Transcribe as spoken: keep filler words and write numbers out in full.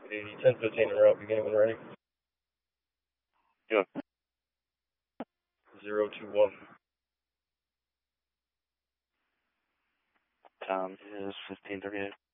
ten fifteen en route, beginning when ready. Go. zero two one. Time is fifteen thirty-eight.